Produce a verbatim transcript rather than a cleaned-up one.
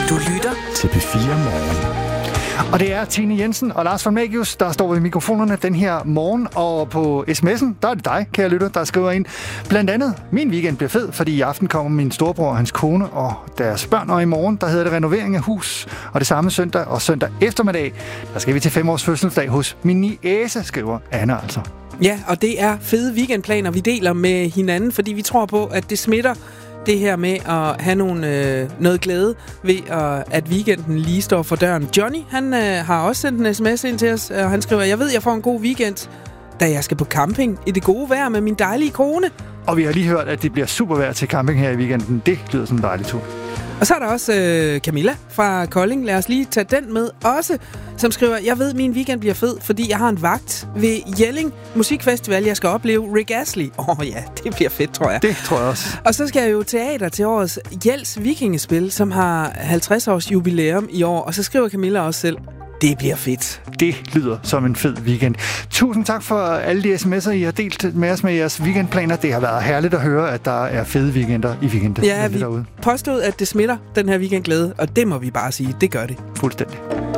Du lytter til P fire Morgen. Og det er Tine Jensen og Lars von Magius, der står ved mikrofonerne den her morgen. Og på sms'en, der er det dig, kære lytter, der skriver ind. Blandt andet, min weekend bliver fed, fordi i aften kommer min storebror og hans kone og deres børn. Og i morgen, der hedder det renovering af hus. Og det samme søndag og søndag eftermiddag, der skal vi til fem års fødselsdag hos min niece, skriver Anna altså. Ja, og det er fede weekendplaner, vi deler med hinanden, fordi vi tror på, at det smitter. Det her med at have nogle, øh, noget glæde ved, øh, at weekenden lige står for døren. Johnny, han øh, har også sendt en sms ind til os, og han skriver, jeg ved, jeg får en god weekend, da jeg skal på camping i det gode vejr med min dejlige kone. Og vi har lige hørt, at det bliver super vejr til camping her i weekenden. Det lyder som en dejlig tur. Og så er der også øh, Camilla fra Kolding. Lad os lige tage den med også, som skriver, jeg ved, min weekend bliver fed, fordi jeg har en vagt ved Jelling Musikfestival. Jeg skal opleve Rick Astley. Åh oh, ja, det bliver fedt, tror jeg. Det tror jeg også. Og så skal jeg jo teater til årets Jels Vikingespil, som har halvtreds års jubilæum i år. Og så skriver Camilla også selv, det bliver fedt. Det lyder som en fed weekend. Tusind tak for alle de sms'er, I har delt med os med jeres weekendplaner. Det har været herligt at høre, at der er fede weekender i weekenden. Ja, vi derude. Påstod, at det smitter, den her weekendglæde, og det må vi bare sige, det gør det. Fuldstændig.